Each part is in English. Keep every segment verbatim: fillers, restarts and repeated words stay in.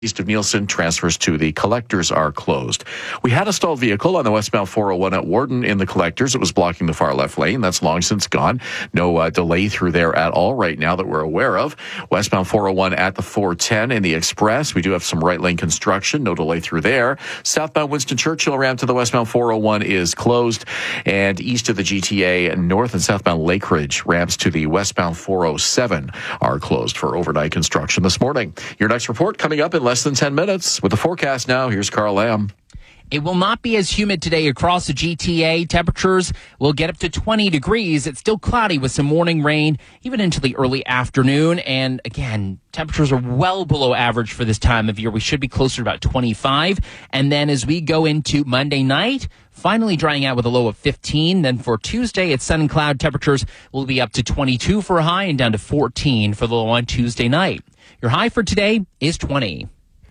east of Nielsen, transfers to the collectors are closed. We had a stalled vehicle on the westbound four oh one at Warden in the collectors. It was blocking the far left lane. That's long since gone. No uh, delay through there at all right now that we're aware of. Westbound four oh one at the four ten in the express. We do have some right lane construction. No delay through there. Southbound Winston Churchill ramp to the westbound four oh one is closed. And east of the G T A, north and southbound Lake Ridge ramps to the westbound four oh seven are closed for overnight construction this morning. Your next report coming up in less than ten minutes. With the forecast now, here's Carl Lamb. It will not be as humid today across the G T A. Temperatures will get up to twenty degrees. It's still cloudy with some morning rain, even into the early afternoon. And again, temperatures are well below average for this time of year. We should be closer to about twenty-five. And then as we go into Monday night, finally drying out with a low of fifteen. Then for Tuesday, it's sun and cloud. Temperatures will be up to twenty-two for a high and down to fourteen for the low on Tuesday night. Your high for today is twenty.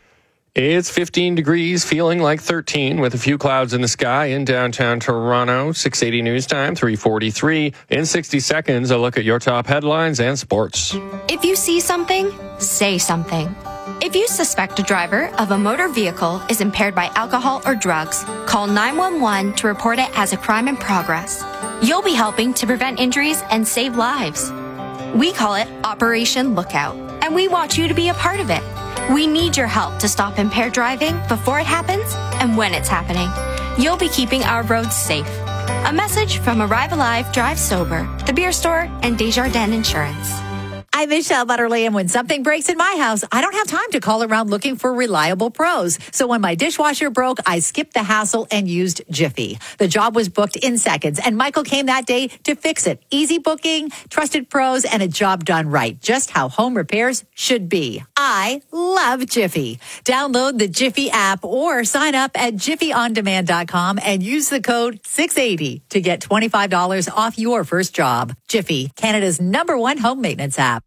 It's fifteen degrees, feeling like thirteen, with a few clouds in the sky in downtown Toronto. six eighty News Time, three forty-three. In sixty seconds, a look at your top headlines and sports. If you see something, say something. If you suspect a driver of a motor vehicle is impaired by alcohol or drugs, call nine one one to report it as a crime in progress. You'll be helping to prevent injuries and save lives. We call it Operation Lookout, and we want you to be a part of it. We need your help to stop impaired driving before it happens and when it's happening. You'll be keeping our roads safe. A message from Arrive Alive, Drive Sober, The Beer Store, and Desjardins Insurance. I'm Michelle Butterly, and when something breaks in my house, I don't have time to call around looking for reliable pros. So when my dishwasher broke, I skipped the hassle and used Jiffy. The job was booked in seconds, and Michael came that day to fix it. Easy booking, trusted pros, and a job done right. Just how home repairs should be. I love Jiffy. Download the Jiffy app or sign up at jiffy on demand dot com and use the code six eighty to get twenty-five dollars off your first job. Jiffy, Canada's number one home maintenance app.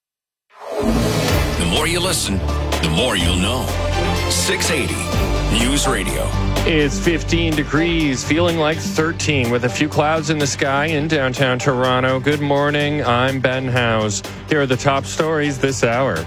The more you listen, the more you'll know. six eighty News Radio. It's fifteen degrees, feeling like thirteen, with a few clouds in the sky in downtown Toronto. Good morning, I'm Ben Howes. Here are the top stories this hour.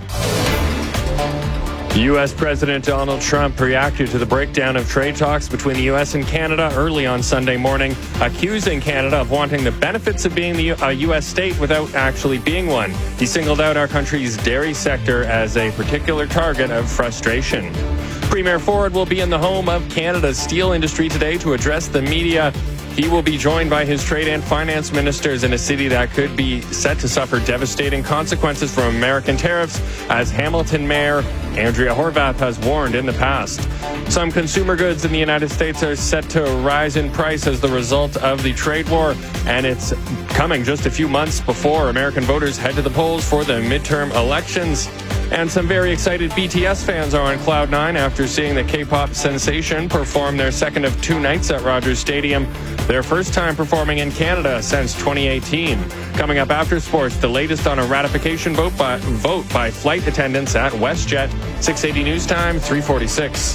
U S. President Donald Trump reacted to the breakdown of trade talks between the U S and Canada early on Sunday morning, accusing Canada of wanting the benefits of being a U S state without actually being one. He singled out our country's dairy sector as a particular target of frustration. Premier Ford will be in the home of Canada's steel industry today to address the media. He will be joined by his trade and finance ministers in a city that could be set to suffer devastating consequences from American tariffs, as Hamilton Mayor Andrea Horwath has warned in the past. Some consumer goods in the United States are set to rise in price as the result of the trade war, and it's coming just a few months before American voters head to the polls for the midterm elections. And some very excited B T S fans are on cloud nine after seeing the K-pop sensation perform their second of two nights at Rogers Stadium, their first time performing in Canada since twenty eighteen. Coming up after sports, the latest on a ratification vote by, vote by flight attendants at WestJet. six eighty News Time, three forty-six.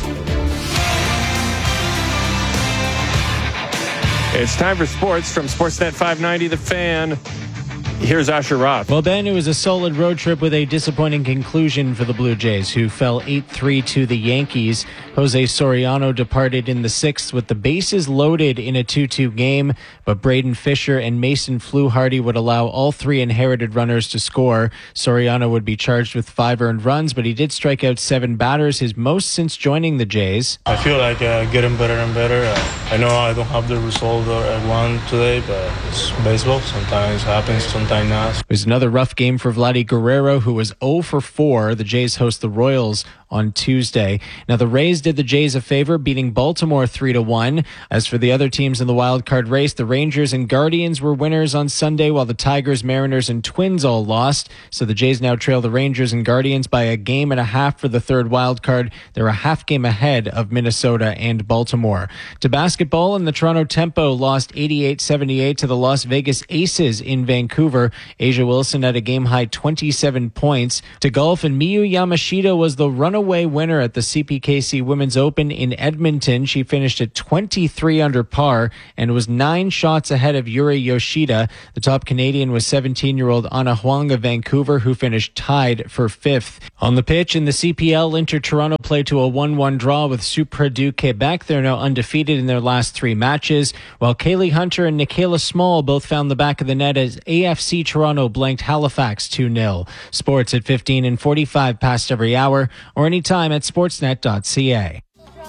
It's time for sports from Sportsnet five ninety, The Fan. Here's Asher Roth. Well, Ben, it was a solid road trip with a disappointing conclusion for the Blue Jays, who fell eight three to the Yankees. Jose Soriano departed in the sixth with the bases loaded in a two two game, but Braden Fisher and Mason Fluharty would allow all three inherited runners to score. Soriano would be charged with five earned runs, but he did strike out seven batters, his most since joining the Jays. I feel like uh, getting better and better. Uh, I know I don't have the result I want today, but it's baseball. Sometimes it happens, sometimes not. It was another rough game for Vladdy Guerrero, who was oh for four. The Jays host the Royals on Tuesday. Now, the Rays did the Jays a favor, beating Baltimore three to one. As for the other teams in the wild card race, the Rangers and Guardians were winners on Sunday, while the Tigers, Mariners, and Twins all lost. So the Jays now trail the Rangers and Guardians by a game and a half for the third wild card. They're a half game ahead of Minnesota and Baltimore. To basketball, and the Toronto Tempo lost eighty-eight seventy-eight to the Las Vegas Aces in Vancouver. over. Asia Wilson had a game-high twenty-seven points. To golf, and Miyu Yamashita was the runaway winner at the C P K C Women's Open in Edmonton. She finished at twenty-three under par and was nine shots ahead of Yuri Yoshida. The top Canadian was seventeen-year-old Ana Huang of Vancouver, who finished tied for fifth. On the pitch in the C P L, Inter Toronto played to a one one draw with Supra du Quebec. They're now undefeated in their last three matches, while Kaylee Hunter and Nikayla Small both found the back of the net as A F C Toronto blanked Halifax two nil. Sports at fifteen and forty-five past every hour, or anytime at sportsnet dot c a.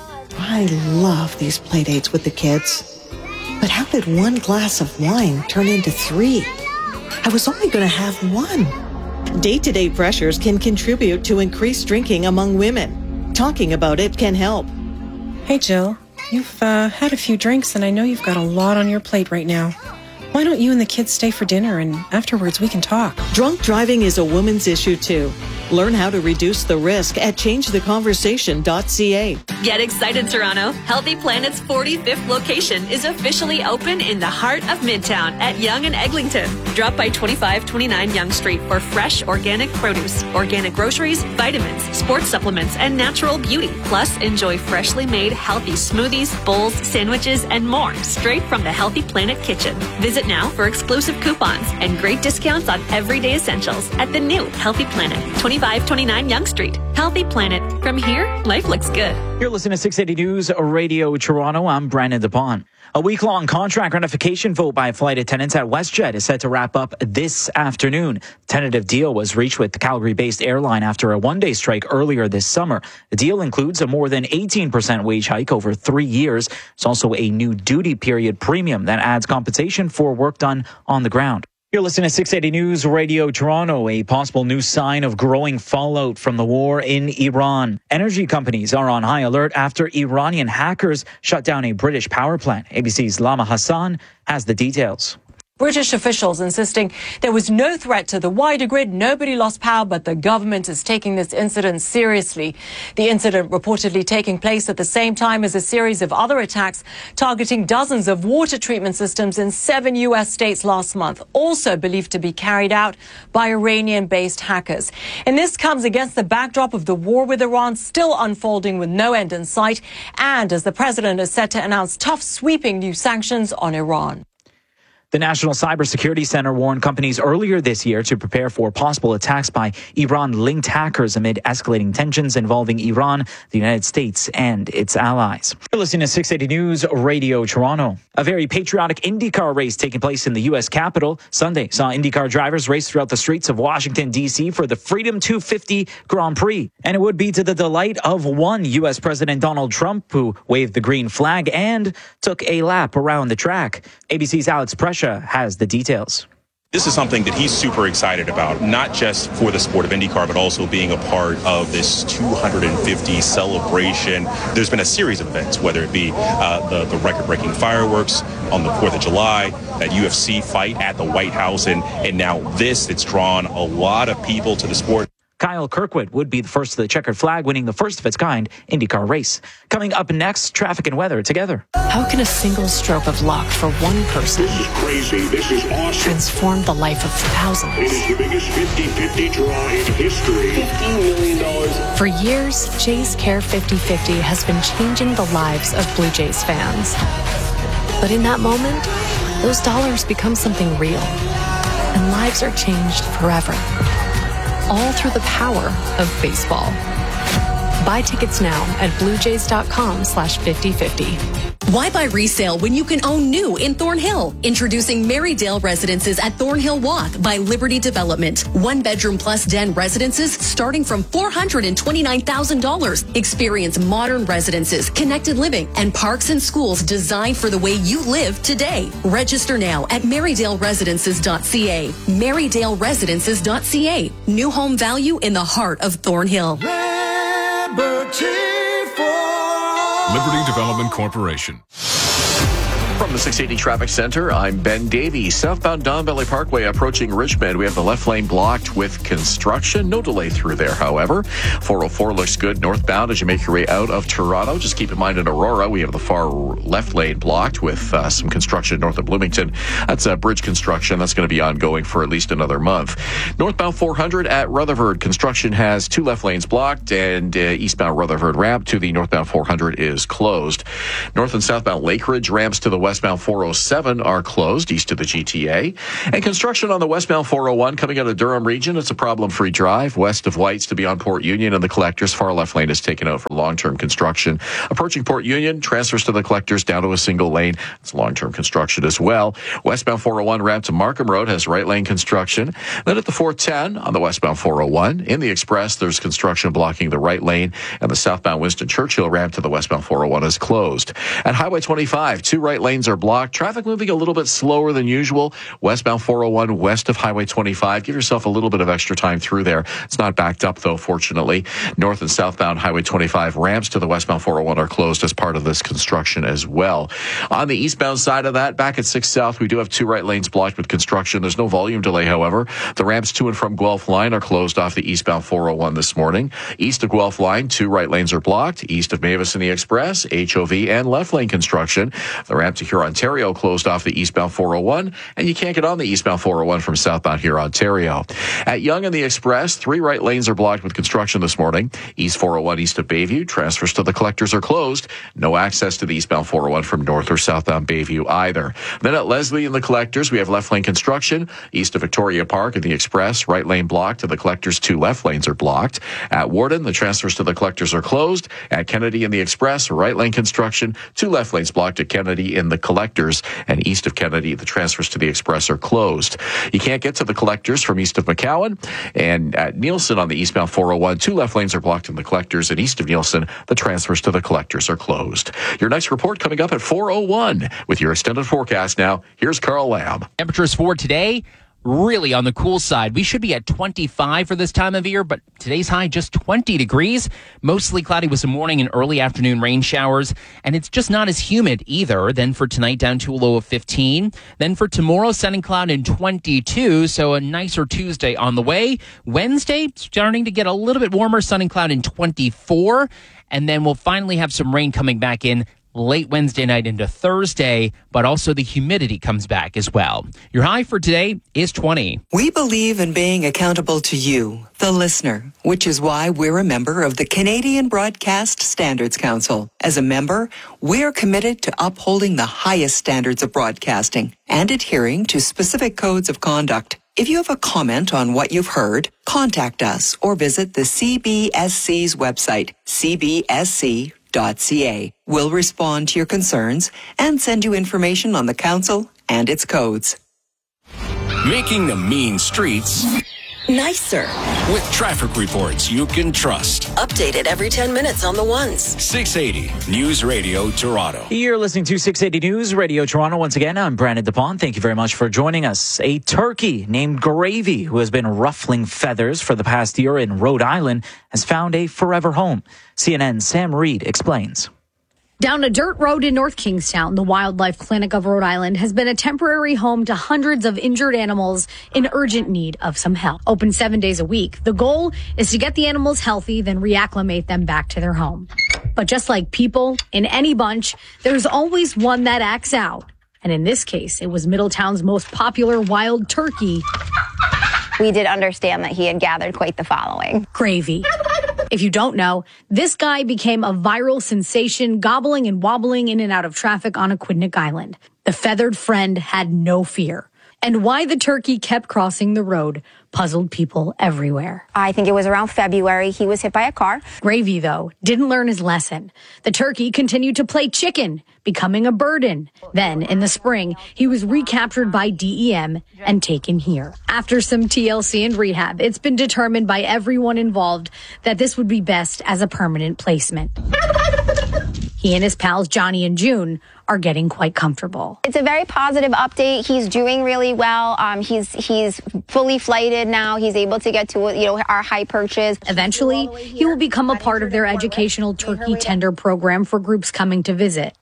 I love these play dates with the kids. But how did one glass of wine turn into three? I was only going to have one. Day-to-day pressures can contribute to increased drinking among women. Talking about it can help. Hey, Jill. You've uh, had a few drinks, and I know you've got a lot on your plate right now. Why don't you and the kids stay for dinner, and afterwards we can talk? Drunk driving is a woman's issue, too. Learn how to reduce the risk at change the conversation dot c a. Get excited, Toronto. Healthy Planet's forty-fifth location is officially open in the heart of Midtown at Yonge and Eglinton. Drop by twenty-five twenty-nine Yonge Street for fresh organic produce, organic groceries, vitamins, sports supplements, and natural beauty. Plus, enjoy freshly made healthy smoothies, bowls, sandwiches, and more straight from the Healthy Planet kitchen. Visit now for exclusive coupons and great discounts on everyday essentials at the new Healthy Planet, twenty-five twenty-nine Yonge Street. Healthy Planet. From here, life looks good. You're listening to six eighty News Radio Toronto. I'm Brandon DePon. A week-long contract ratification vote by flight attendants at WestJet is set to wrap up this afternoon. Tentative deal was reached with the Calgary-based airline after a one-day strike earlier this summer. The deal includes a more than eighteen percent wage hike over three years. It's also a new duty period premium that adds compensation for work done on the ground. You're listening to six eighty News Radio Toronto. A possible new sign of growing fallout from the war in Iran. Energy companies are on high alert after Iranian hackers shut down a British power plant. A B C's Lama Hassan has the details. British officials insisting there was no threat to the wider grid. Nobody lost power, but the government is taking this incident seriously. The incident reportedly taking place at the same time as a series of other attacks targeting dozens of water treatment systems in seven U S states last month, also believed to be carried out by Iranian-based hackers. And this comes against the backdrop of the war with Iran still unfolding with no end in sight, and as the president is set to announce tough, sweeping new sanctions on Iran. The National Cybersecurity Center warned companies earlier this year to prepare for possible attacks by Iran-linked hackers amid escalating tensions involving Iran, the United States, and its allies. You're listening to six eighty News Radio Toronto. A very patriotic IndyCar race taking place in the U S Capitol Sunday saw IndyCar drivers race throughout the streets of Washington, D C for the Freedom two fifty Grand Prix. And it would be to the delight of one U S President Donald Trump, who waved the green flag and took a lap around the track. A B C's Alex Prescia has the details. This is something that he's super excited about, not just for the sport of IndyCar, but also being a part of this two hundred fifty celebration. There's been a series of events, whether it be uh, the, the record-breaking fireworks on the fourth of July, that U F C fight at the White House, and, and now this. It's drawn a lot of people to the sport. Kyle Kirkwood would be the first to the checkered flag, winning the first of its kind IndyCar race. Coming up next, traffic and weather together. How can a single stroke of luck for one person this is crazy. This is awesome. transform the life of thousands? It is the biggest fifty fifty draw in history. fifteen million dollars. For years, Jays Care fifty fifty has been changing the lives of Blue Jays fans. But in that moment, those dollars become something real, and lives are changed forever. All through the power of baseball. Buy tickets now at bluejays.com slash 5050. Why buy resale when you can own new in Thornhill? Introducing Marydale Residences at Thornhill Walk by Liberty Development. One bedroom plus den residences starting from four hundred twenty-nine thousand dollars. Experience modern residences, connected living, and parks and schools designed for the way you live today. Register now at marydale residences dot c a. marydale residences dot c a. New home value in the heart of Thornhill. Liberty Development Corporation. From the six eighty Traffic Center, I'm Ben Davey. Southbound Don Valley Parkway approaching Richmond. We have the left lane blocked with construction. No delay through there, however. four oh four looks good northbound as you make your way out of Toronto. Just keep in mind in Aurora, we have the far left lane blocked with uh, some construction north of Bloomington. That's uh, bridge construction. That's going to be ongoing for at least another month. Northbound four hundred at Rutherford. Construction has two left lanes blocked, and uh, eastbound Rutherford ramp to the northbound four hundred is closed. North and southbound Lakeridge ramps to the westbound four oh seven are closed east of the G T A. And construction on the westbound four oh one coming out of Durham region. It's a problem-free drive west of Whites to beyond Port Union, and the collectors far left lane is taken out for long-term construction. Approaching Port Union, transfers to the collectors down to a single lane. It's long-term construction as well. Westbound four oh one ramp to Markham Road has right lane construction. Then at the four ten on the westbound four oh one, in the express, there's construction blocking the right lane, and the southbound Winston Churchill ramp to the westbound four oh one is closed. At Highway twenty-five, two right lanes are blocked. Traffic moving a little bit slower than usual. Westbound four oh one west of Highway twenty-five. Give yourself a little bit of extra time through there. It's not backed up, though, fortunately. North and southbound Highway twenty-five ramps to the westbound four oh one are closed as part of this construction as well. On the eastbound side of that, back at six South, we do have two right lanes blocked with construction. There's no volume delay, however. The ramps to and from Guelph Line are closed off the eastbound four oh one this morning. East of Guelph Line, two right lanes are blocked. East of Mavis and the Express, H O V and left lane construction. The ramp to Huron, Ontario closed off the eastbound four oh one, and you can't get on the eastbound four oh one from southbound Huron, Ontario. At Yonge and the Express, three right lanes are blocked with construction this morning. East four oh one east of Bayview, transfers to the collectors are closed. No access to the eastbound four oh one from north or southbound Bayview either. Then at Leslie and the collectors, we have left lane construction. East of Victoria Park and the Express, right lane blocked to the collectors, two left lanes are blocked. At Warden, the transfers to the collectors are closed. At Kennedy and the Express, right lane construction, two left lanes blocked at Kennedy in the collectors, and east of Kennedy, the transfers to the Express are closed. You can't get to the collectors from east of McCowan, and at Nielsen on the eastbound four oh one, two left lanes are blocked in the collectors, and east of Nielsen, the transfers to the collectors are closed. Your next report coming up at four oh one. With your extended forecast now, here's Carl Lamb. Temperatures for today, really on the cool side. We should be at twenty-five for this time of year, but today's high just twenty degrees. Mostly cloudy with some morning and early afternoon rain showers, and it's just not as humid either. Then for tonight, down to a low of fifteen. Then for tomorrow, sun and cloud in twenty-two, so a nicer Tuesday on the way. Wednesday, starting to get a little bit warmer, sun and cloud in twenty-four, and then we'll finally have some rain coming back in late Wednesday night into Thursday, but also the humidity comes back as well. Your high for today is twenty. We believe in being accountable to you, the listener, which is why we're a member of the Canadian Broadcast Standards Council. As a member, we're committed to upholding the highest standards of broadcasting and adhering to specific codes of conduct. If you have a comment on what you've heard, contact us or visit the C B S C's website, c b s c dot c a. We'll respond to your concerns and send you information on the council and its codes. Making the mean streets nicer with traffic reports you can trust. Updated every ten minutes on the ones. six eighty News Radio Toronto. You're listening to six eighty News Radio Toronto. Once again, I'm Brandon DePon. Thank you very much for joining us. A turkey named Gravy, who has been ruffling feathers for the past year in Rhode Island, has found a forever home. C N N's Sam Reed explains. Down a dirt road in North Kingstown, the Wildlife Clinic of Rhode Island has been a temporary home to hundreds of injured animals in urgent need of some help. Open seven days a week, the goal is to get the animals healthy, then reacclimate them back to their home. But just like people, in any bunch, there's always one that acts out. And in this case, it was Middletown's most popular wild turkey. We did understand that he had gathered quite the following. Gravy. If you don't know, this guy became a viral sensation, gobbling and wobbling in and out of traffic on Aquidneck Island. The feathered friend had no fear. And why the turkey kept crossing the road puzzled people everywhere. I think it was around February. He was hit by a car. Gravy, though, didn't learn his lesson. The turkey continued to play chicken, becoming a burden. Then, in the spring, he was recaptured by D E M and taken here. After some T L C and rehab, it's been determined by everyone involved that this would be best as a permanent placement. He and his pals, Johnny and June, are getting quite comfortable. It's a very positive update. He's doing really well. Um, he's he's fully flighted now. He's able to get to you know our high perches. Eventually, he will become a part of their educational turkey tender program for groups coming to visit.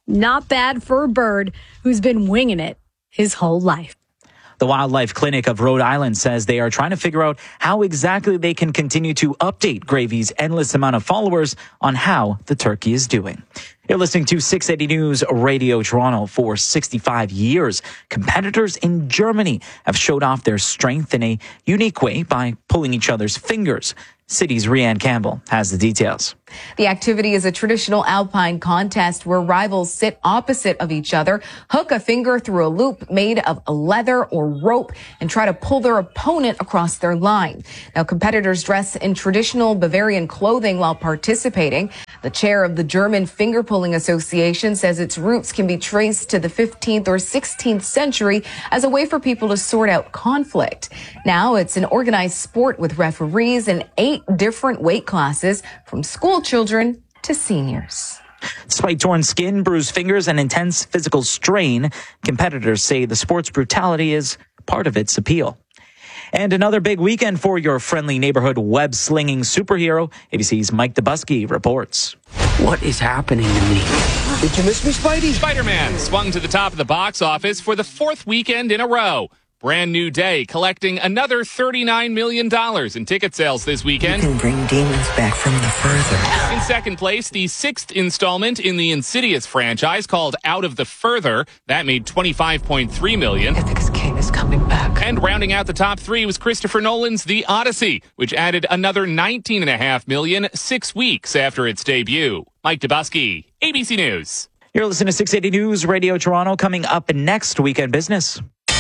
Not bad for a bird who's been winging it his whole life. The Wildlife Clinic of Rhode Island says they are trying to figure out how exactly they can continue to update Gravy's endless amount of followers on how the turkey is doing. You're listening to six eighty News Radio Toronto. For sixty-five years, competitors in Germany have showed off their strength in a unique way by pulling each other's fingers. City's Rianne Campbell has the details. The activity is a traditional alpine contest where rivals sit opposite of each other, hook a finger through a loop made of leather or rope, and try to pull their opponent across their line. Now, competitors dress in traditional Bavarian clothing while participating. The chair of the German Finger Pulling Association says its roots can be traced to the fifteenth or sixteenth century as a way for people to sort out conflict. Now it's an organized sport with referees in eight different weight classes, from school children to seniors. Despite torn skin, bruised fingers, and intense physical strain, competitors say the sport's brutality is part of its appeal. And another big weekend for your friendly neighborhood web-slinging superhero. A B C's Mike Dubusky reports. What is happening to me? Did you miss me, Spidey? Spider-Man swung to the top of the box office for the fourth weekend in a row. Brand new day, collecting another thirty-nine million dollars in ticket sales this weekend. You can bring demons back from the further. In second place, the sixth installment in the Insidious franchise, called Out of the Further. That made twenty-five point three million dollars. Ethics King is coming back. And rounding out the top three was Christopher Nolan's The Odyssey, which added another nineteen point five million dollars six weeks after its debut. Mike Dubusky, A B C News. You're listening to six eighty News Radio Toronto. Coming up next, Weekend Business.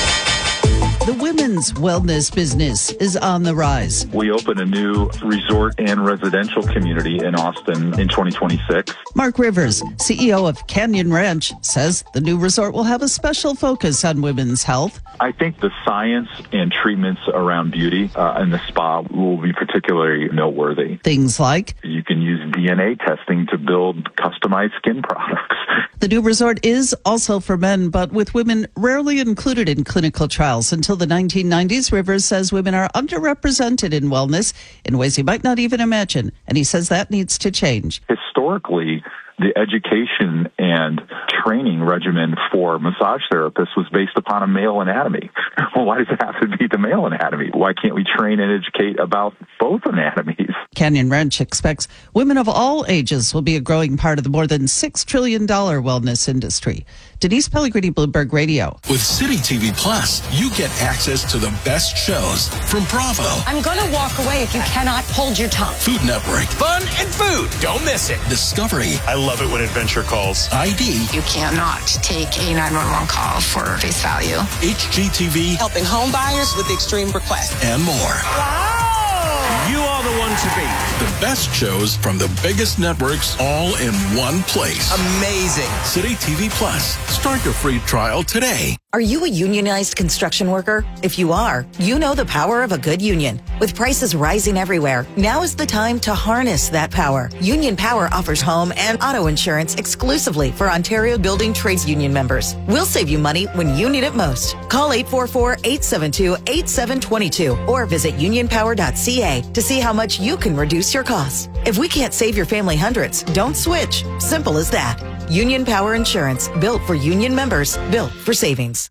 The women's wellness business is on the rise. We open a new resort and residential community in Austin in twenty twenty-six. Mark Rivers, C E O of Canyon Ranch, says the new resort will have a special focus on women's health. I think the science and treatments around beauty uh, in the spa will be particularly noteworthy. Things like you can use D N A testing to build customized skin products. The new resort is also for men, but with women rarely included in clinical trials. Until the nineteen nineties, Rivers says women are underrepresented in wellness in ways you might not even imagine, and he says that needs to change. Historically, the education and training regimen for massage therapists was based upon a male anatomy. Well, why does it have to be the male anatomy? Why can't we train and educate about both anatomies? Canyon Ranch expects women of all ages will be a growing part of the more than six trillion dollars wellness industry. Denise Pellegrini, Bloomberg Radio. With City T V Plus, you get access to the best shows from Bravo, I'm going to walk away if you cannot hold your tongue. Food Network, Fun and food. Don't miss it. Discovery, I love it when Adventure calls. I D, You cannot take a nine one one call for face value. H G T V, Helping home buyers with extreme requests. and more. Wow! You are the one to beat. The best shows from the biggest networks all in one place. Amazing. City T V Plus. Start your free trial today. Are you a unionized construction worker? If you are, you know the power of a good union. With prices rising everywhere, now is the time to harness that power. Union Power offers home and auto insurance exclusively for Ontario Building Trades Union members. We'll save you money when you need it most. Call eight four four, eight seven two, eight seven two two or visit union power dot c a to see how much you can reduce your costs. If we can't save your family hundreds, don't switch. Simple as that. Union Power Insurance, built for union members, built for savings.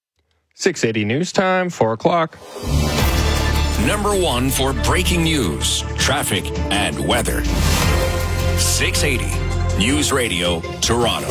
six eighty News Time, four o'clock. Number one for breaking news, traffic, and weather. six eighty News Radio Toronto.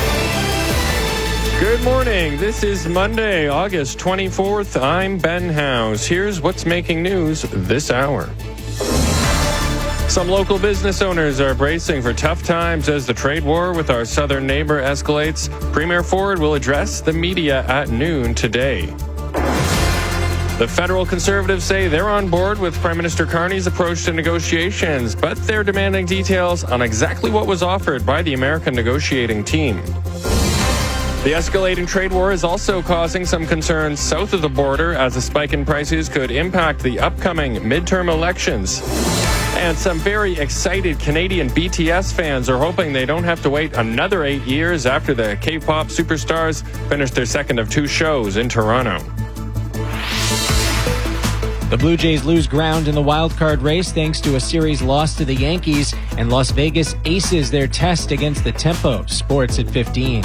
Good morning. This is Monday, August twenty-fourth. I'm Ben House. Here's what's making news this hour. Some local business owners are bracing for tough times as the trade war with our southern neighbor escalates. Premier Ford will address the media at noon today. The federal Conservatives say they're on board with Prime Minister Carney's approach to negotiations, but they're demanding details on exactly what was offered by the American negotiating team. The escalating trade war is also causing some concerns south of the border, as a spike in prices could impact the upcoming midterm elections. And some very excited Canadian B T S fans are hoping they don't have to wait another eight years after the K-pop superstars finish their second of two shows in Toronto. The Blue Jays lose ground in the wild card race thanks to a series loss to the Yankees, and Las Vegas aces their test against the Tempo. Sports at fifteen.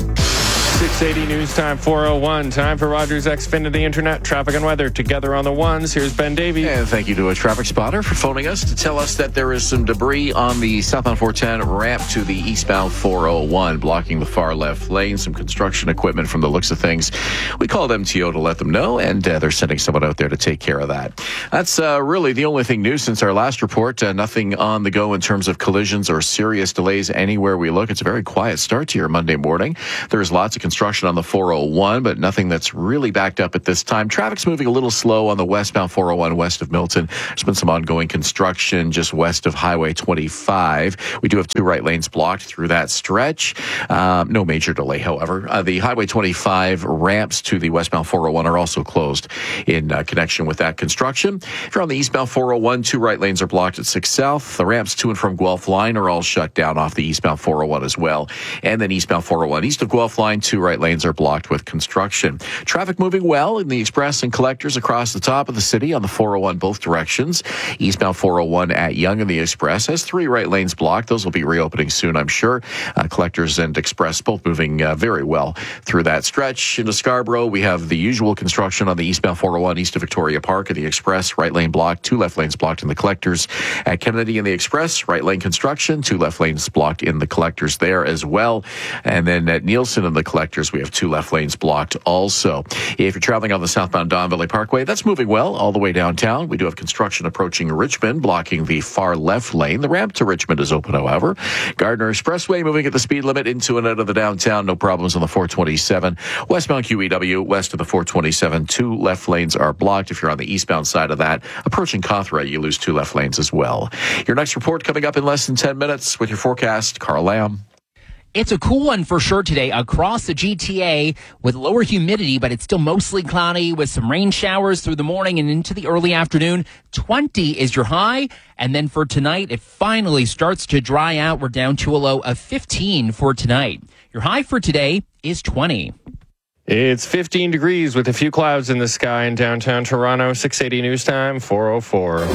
six eighty News Time, four oh one. Time for Rogers Xfinity Internet traffic and weather. Together on the ones, here's Ben Davey. And thank you to a traffic spotter for phoning us to tell us that there is some debris on the southbound four ten ramp to the eastbound four oh one, blocking the far left lane. Some construction equipment from the looks of things. We called M T O to let them know, and uh, they're sending someone out there to take care of that. That's uh, really the only thing new since our last report. Uh, nothing on the go in terms of collisions or serious delays anywhere we look. It's a very quiet start to your Monday morning. There's lots of construction on the four oh one, but nothing that's really backed up at this time. Traffic's moving a little slow on the westbound four oh one west of Milton. There's been some ongoing construction just west of Highway twenty-five. We do have two right lanes blocked through that stretch. Um, no major delay, however. Uh, the Highway twenty-five ramps to the westbound four oh one are also closed in uh, connection with that construction. If you're on the eastbound four oh one, two right lanes are blocked at six South. The ramps to and from Guelph Line are all shut down off the eastbound four oh one as well. And then eastbound four oh one east of Guelph Line, two right lanes are blocked with construction. Traffic moving well in the express and collectors across the top of the city on the four oh one both directions. Eastbound four oh one at Yonge and the express has three right lanes blocked. Those will be reopening soon, I'm sure. Uh, collectors and express both moving uh, very well through that stretch. Into Scarborough, we have the usual construction on the eastbound four oh one east of Victoria Park and the express. Right lane blocked, two left lanes blocked in the collectors. At Kennedy and the express, right lane construction, two left lanes blocked in the collectors there as well. And then at Nielsen and the collectors, we have two left lanes blocked also. If you're traveling on the southbound Don Valley Parkway, that's moving well all the way downtown. We do have construction approaching Richmond, blocking the far left lane. The ramp to Richmond is open, however. Gardner Expressway moving at the speed limit into and out of the downtown. No problems on the four twenty-seven. Westbound Q E W, west of the four twenty-seven, two left lanes are blocked. If you're on the eastbound side of that, approaching Cawthra, you lose two left lanes as well. Your next report coming up in less than ten minutes with your forecast, Carl Lamb. It's a cool one for sure today across the G T A with lower humidity, but it's still mostly cloudy with some rain showers through the morning and into the early afternoon. twenty is your high. And then for tonight, it finally starts to dry out. We're down to a low of fifteen for tonight. Your high for today is twenty. It's fifteen degrees with a few clouds in the sky in downtown Toronto. six eighty News Time, four oh four.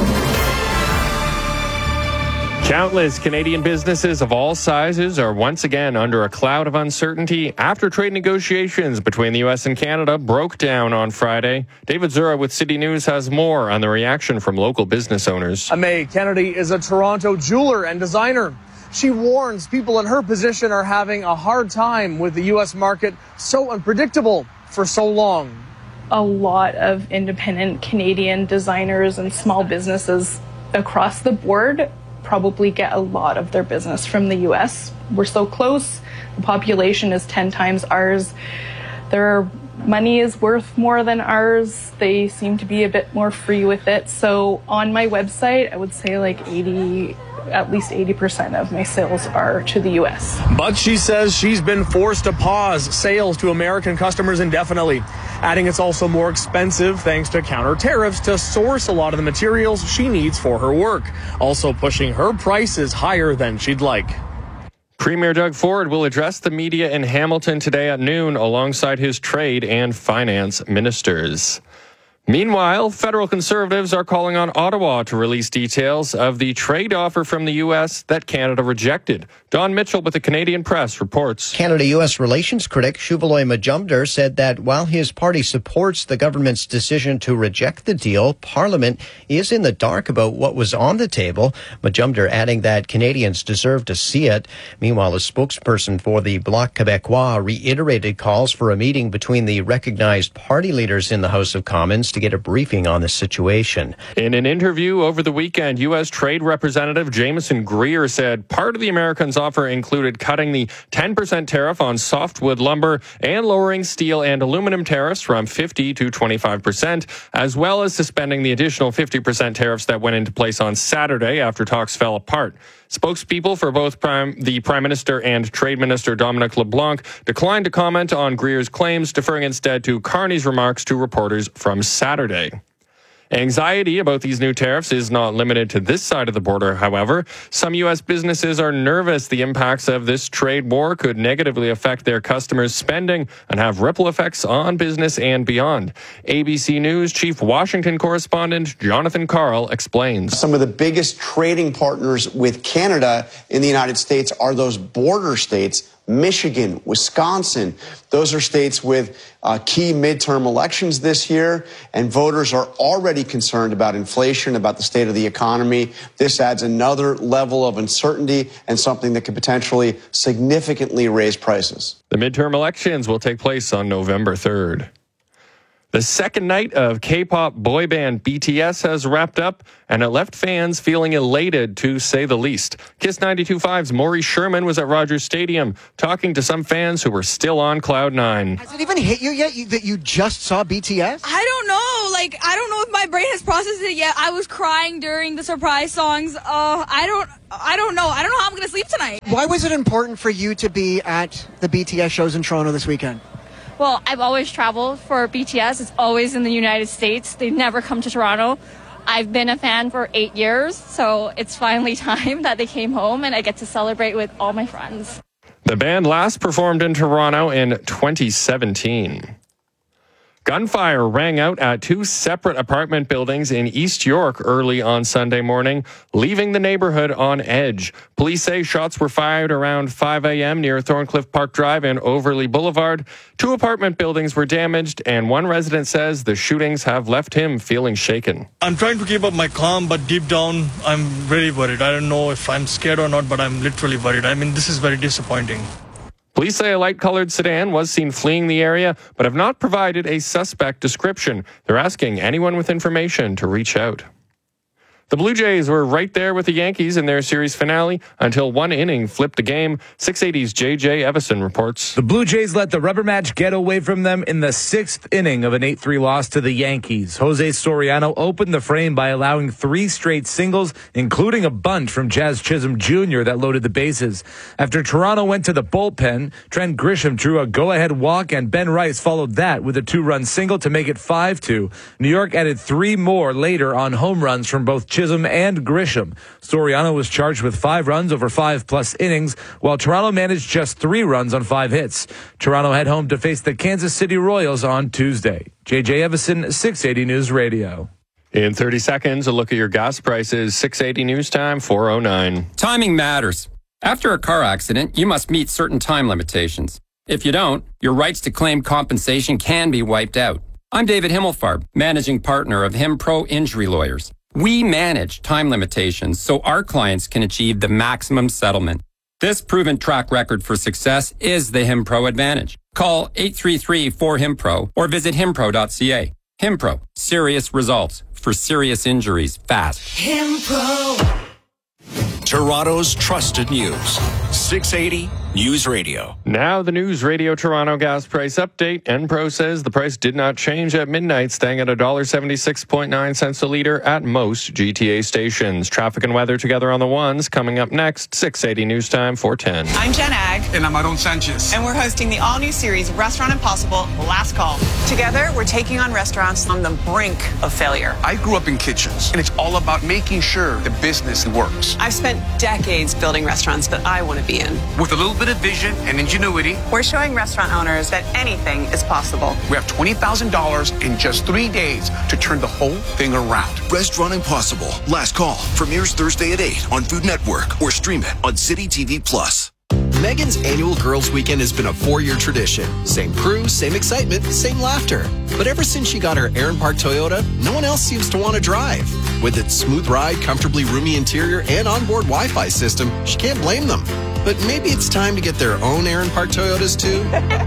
Countless Canadian businesses of all sizes are once again under a cloud of uncertainty after trade negotiations between the U S and Canada broke down on Friday. David Zura with City News has more on the reaction from local business owners. May Kennedy is a Toronto jeweler and designer. She warns people in her position are having a hard time with the U S market so unpredictable for so long. A lot of independent Canadian designers and small businesses across the board probably get a lot of their business from the U S. We're so close. The population is ten times ours. Their money is worth more than ours. They seem to be a bit more free with it. So on my website, I would say like eighty, at least eighty percent of my sales are to the U S. But she says she's been forced to pause sales to American customers indefinitely, adding it's also more expensive thanks to counter tariffs to source a lot of the materials she needs for her work, also pushing her prices higher than she'd like. Premier Doug Ford will address the media in Hamilton today at noon alongside his trade and finance ministers. Meanwhile, federal conservatives are calling on Ottawa to release details of the trade offer from the U S that Canada rejected. Don Mitchell with the Canadian Press reports. Canada-U S relations critic Shuvaloy Majumdar said that while his party supports the government's decision to reject the deal, Parliament is in the dark about what was on the table. Majumdar adding that Canadians deserve to see it. Meanwhile, a spokesperson for the Bloc Québécois reiterated calls for a meeting between the recognized party leaders in the House of Commons to get a briefing on the situation. In an interview over the weekend, U S Trade Representative Jameson Greer said part of the Americans' offer included cutting the ten percent tariff on softwood lumber and lowering steel and aluminum tariffs from fifty to twenty-five percent, as well as suspending the additional fifty percent tariffs that went into place on Saturday after talks fell apart. Spokespeople for both Prime, the Prime Minister and Trade Minister Dominic LeBlanc declined to comment on Greer's claims, deferring instead to Carney's remarks to reporters from Saturday. Anxiety about these new tariffs is not limited to this side of the border, however. Some U S businesses are nervous the impacts of this trade war could negatively affect their customers' spending and have ripple effects on business and beyond. A B C News Chief Washington Correspondent Jonathan Karl explains. Some of the biggest trading partners with Canada in the United States are those border states. Michigan, Wisconsin, those are states with uh, key midterm elections this year, and voters are already concerned about inflation, about the state of the economy. This adds another level of uncertainty and something that could potentially significantly raise prices. The midterm elections will take place on November third. The second night of K-pop boy band B T S has wrapped up, and it left fans feeling elated, to say the least. Kiss ninety-two point five's Maury Sherman was at Rogers Stadium talking to some fans who were still on cloud nine. Has it even hit you yet you, that you just saw B T S? I don't know. Like, I don't know if my brain has processed it yet. I was crying during the surprise songs. Uh, I don't, I don't know. I don't know how I'm going to sleep tonight. Why was it important for you to be at the B T S shows in Toronto this weekend? Well, I've always traveled for B T S. It's always in the United States. They've never come to Toronto. I've been a fan for eight years, so it's finally time that they came home and I get to celebrate with all my friends. The band last performed in Toronto in twenty seventeen. Gunfire rang out at two separate apartment buildings in East York early on Sunday morning, leaving the neighborhood on edge. Police say shots were fired around five a.m. near Thorncliffe Park Drive and Overley Boulevard. Two apartment buildings were damaged, and one resident says the shootings have left him feeling shaken. I'm trying to keep up my calm, but deep down, I'm very worried. I don't know if I'm scared or not, but I'm literally worried. I mean, this is very disappointing. Police say a light-colored sedan was seen fleeing the area, but have not provided a suspect description. They're asking anyone with information to reach out. The Blue Jays were right there with the Yankees in their series finale until one inning flipped the game. six eighty's J J Evison reports. The Blue Jays let the rubber match get away from them in the sixth inning of an eight three loss to the Yankees. Jose Soriano opened the frame by allowing three straight singles, including a bunt from Jazz Chisholm Junior that loaded the bases. After Toronto went to the bullpen, Trent Grisham drew a go-ahead walk, and Ben Rice followed that with a two-run single to make it five two. New York added three more later on home runs from both Chisholm and Grisham. Soriano was charged with five runs over five-plus innings, while Toronto managed just three runs on five hits. Toronto head home to face the Kansas City Royals on Tuesday. J J Evison, six eighty News Radio. In thirty seconds, a look at your gas prices. six eighty News Time, four oh nine. Timing matters. After a car accident, you must meet certain time limitations. If you don't, your rights to claim compensation can be wiped out. I'm David Himmelfarb, managing partner of HimPro Injury Lawyers. We manage time limitations so our clients can achieve the maximum settlement. This proven track record for success is the HimPro advantage. Call eight three three, four, HIMPRO or visit himpro dot c a. HimPro, serious results for serious injuries fast. HimPro. Toronto's trusted news. six eighty News Radio. Now the News Radio Toronto gas price update. Enpro says the price did not change at midnight, staying at one dollar seventy-six point nine cents a litre at most G T A stations. Traffic and weather together on the ones coming up next. six eighty News Time, four ten. I'm Jen Ag. And I'm Aaron Sanchez. And we're hosting the all-new series Restaurant Impossible, Last Call. Together, we're taking on restaurants on the brink of failure. I grew up in kitchens, and it's all about making sure the business works. I've spent decades building restaurants that I want to be in. With a little bit of vision and ingenuity, we're showing restaurant owners that anything is possible. We have twenty thousand dollars in just three days to turn the whole thing around. Restaurant Impossible, Last Call, premieres Thursday at eight on Food Network or stream it on City T V Plus. Megan's annual Girls Weekend has been a four-year tradition. Same crew, same excitement, same laughter. But ever since she got her Aaron Park Toyota, no one else seems to want to drive. With its smooth ride, comfortably roomy interior, and onboard Wi-Fi system, she can't blame them. But maybe it's time to get their own Aaron Park Toyotas, too.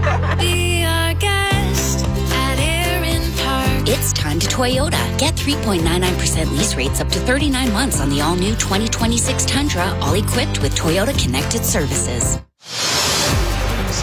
Be our guest at Aaron Park. It's time to Toyota. Get three point nine nine percent lease rates up to thirty-nine months on the all-new twenty twenty-six Tundra, all equipped with Toyota Connected Services.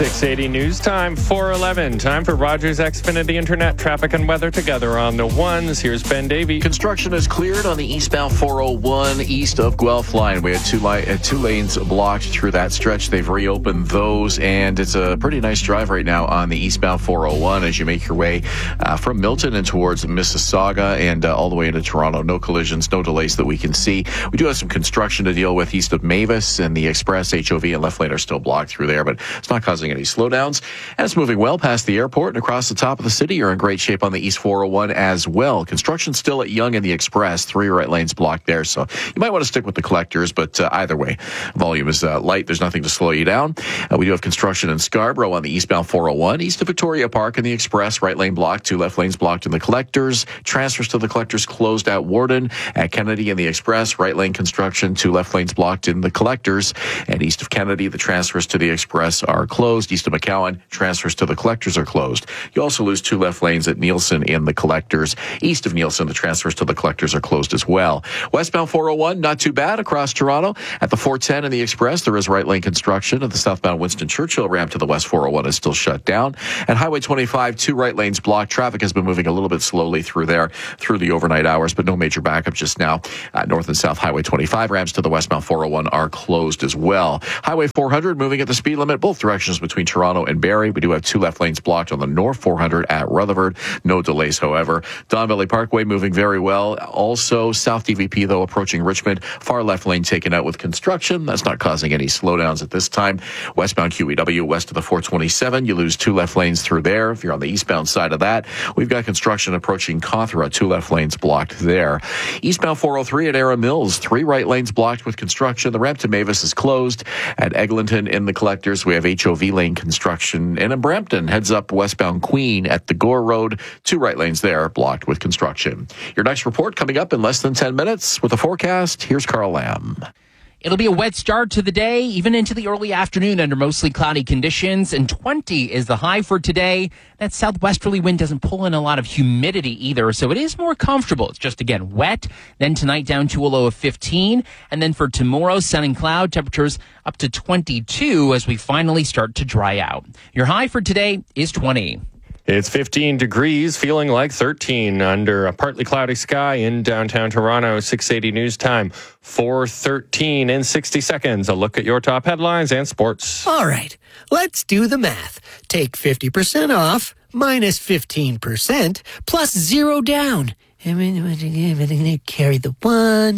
six eighty News Time, four eleven. Time for Rogers Xfinity Internet traffic and weather together on the ones. Here's Ben Davey. Construction is cleared on the eastbound four oh one east of Guelph line. We had two, li- uh, two lanes blocked through that stretch. They've reopened those, and it's a pretty nice drive right now on the eastbound four oh one as you make your way uh, from Milton and towards Mississauga and uh, all the way into Toronto. No collisions, no delays that we can see. We do have some construction to deal with east of Mavis, and the Express, H O V, and left lane are still blocked through there, but it's not causing any slowdowns. And it's moving well past the airport and across the top of the city. You're in great shape on the East four oh one as well. Construction still at Yonge and the Express. Three right lanes blocked there, so you might want to stick with the collectors, but uh, either way, volume is uh, light. There's nothing to slow you down. Uh, we do have construction in Scarborough on the eastbound four oh one. East of Victoria Park and the Express, right lane blocked. Two left lanes blocked in the collectors. Transfers to the collectors closed at Warden. At Kennedy and the Express, right lane construction. Two left lanes blocked in the collectors. And east of Kennedy, the transfers to the Express are closed. East of McCowan, transfers to the collectors are closed. You also lose two left lanes at Nielsen in the collectors. East of Nielsen, the transfers to the collectors are closed as well. Westbound four oh one, not too bad across Toronto. At the four ten and the Express, there is right lane construction. At the southbound Winston Churchill ramp to the West four oh one is still shut down. At Highway twenty-five, two right lanes blocked. Traffic has been moving a little bit slowly through there through the overnight hours, but no major backup just now. Uh, north and south Highway twenty-five ramps to the westbound four oh one are closed as well. Highway four hundred moving at the speed limit both directions between Toronto and Barrie. We do have two left lanes blocked on the north four hundred at Rutherford. No delays, however. Don Valley Parkway moving very well. Also, South D V P, though, approaching Richmond. Far left lane taken out with construction. That's not causing any slowdowns at this time. Westbound Q E W west of the four twenty-seven. You lose two left lanes through there. If you're on the eastbound side of that, we've got construction approaching Cawthra. Two left lanes blocked there. Eastbound four oh three at Era Mills. Three right lanes blocked with construction. The ramp to Mavis is closed. At Eglinton in the collectors, we have H O V lane construction. And in Brampton, heads up westbound Queen at the Gore Road. Two right lanes there blocked with construction. Your next report coming up in less than ten minutes with a forecast. Here's Carl Lamb. It'll be a wet start to the day, even into the early afternoon under mostly cloudy conditions, and twenty is the high for today. That southwesterly wind doesn't pull in a lot of humidity either, so it is more comfortable. It's just, again, wet. Then tonight down to a low of fifteen, and then for tomorrow, sun and cloud, temperatures up to twenty-two as we finally start to dry out. Your high for today is twenty. It's fifteen degrees, feeling like thirteen under a partly cloudy sky in downtown Toronto. six eighty News Time, four thirteen in sixty seconds. A look at your top headlines and sports. All right, let's do the math. Take fifty percent off, minus fifteen percent, plus zero down. Carry the one.